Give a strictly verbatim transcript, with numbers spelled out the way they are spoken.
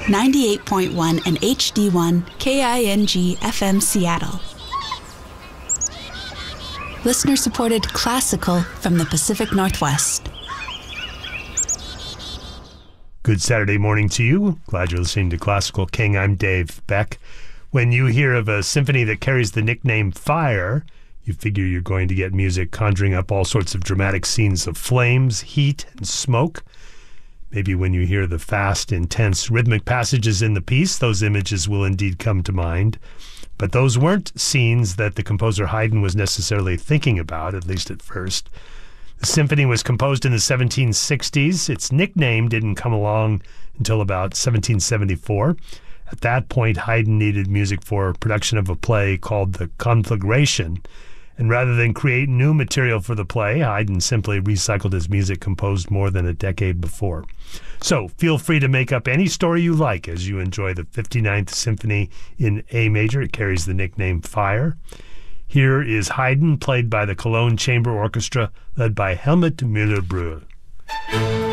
ninety-eight point one and H D one K I N G F M Seattle. Listener-supported classical from the Pacific Northwest. Good Saturday morning to you. Glad you're listening to Classical King. I'm Dave Beck. When you hear of a symphony that carries the nickname Fire, you figure you're going to get music conjuring up all sorts of dramatic scenes of flames, heat, and smoke. Maybe when you hear the fast, intense, rhythmic passages in the piece, those images will indeed come to mind. But those weren't scenes that the composer Haydn was necessarily thinking about, at least at first. The symphony was composed in the seventeen sixties. Its nickname didn't come along until about seventeen seventy-four. At that point, Haydn needed music for production of a play called The Conflagration. And rather than create new material for the play, Haydn simply recycled his music composed more than a decade before. So feel free to make up any story you like as you enjoy the fifty-ninth Symphony in A major. It carries the nickname Fire. Here is Haydn, played by the Cologne Chamber Orchestra, led by Helmut Müller-Brühl.